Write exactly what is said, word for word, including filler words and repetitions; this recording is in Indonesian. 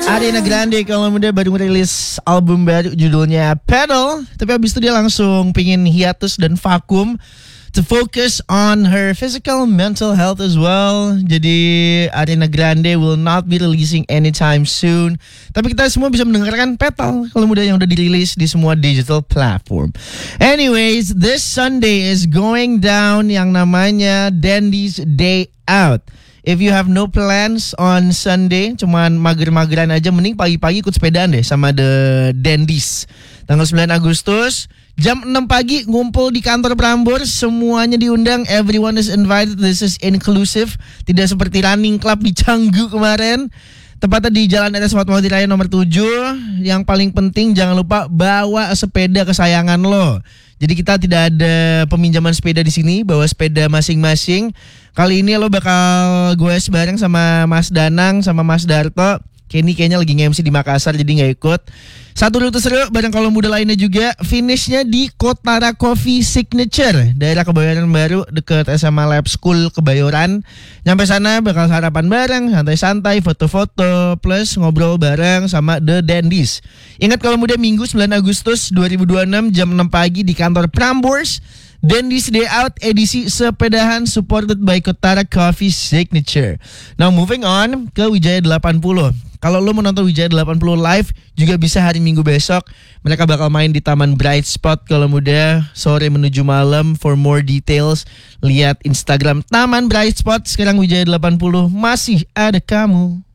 Ariana Grande kalau muda baru merilis album baru judulnya Pedal. Tapi abis itu dia langsung pingin hiatus dan vakum to focus on her physical mental health as well. Jadi Ariana Grande will not be releasing anytime soon. Tapi kita semua bisa mendengarkan Pedal kalau muda yang udah dirilis di semua digital platform. Anyways, this Sunday is going down yang namanya Dandy's Day Out. If you have no plans on Sunday, cuman mager-mageran aja, mending pagi-pagi ikut sepedaan deh sama The Dandies. Tanggal sembilan Agustus, jam enam pagi ngumpul di kantor Prambors, semuanya diundang, everyone is invited, this is inclusive. Tidak seperti running club di Canggu kemarin. Tepatnya di Jalan R S Fatmawati Raya nomor tujuh. Yang paling penting jangan lupa bawa sepeda kesayangan lo. Jadi kita tidak ada peminjaman sepeda di sini, bawa sepeda masing-masing. Kali ini lo bakal gue bareng sama Mas Danang sama Mas Darto. Kenny kayaknya lagi nge-M C di Makassar jadi gak ikut. Satu rute seru bareng kalau muda lainnya juga. Finishnya di Kotara Coffee Signature, daerah Kebayoran Baru dekat S M A Lab School Kebayoran. Nyampe sana bakal sarapan bareng, santai-santai, foto-foto, plus ngobrol bareng sama The Dandies. Ingat kalau muda Minggu sembilan Agustus dua ribu dua puluh enam jam enam pagi di kantor Prambors. Dandy's Day Out edisi sepedahan supported by Kotara Coffee Signature. Now moving on ke Wijaya delapan puluh. Kalau lo mau nonton Wijaya delapan puluh live juga bisa hari Minggu besok. Mereka bakal main di Taman Bright Spot kalau muda sore menuju malam. For more details lihat Instagram Taman Bright Spot. Sekarang Wijaya delapan puluh masih ada kamu.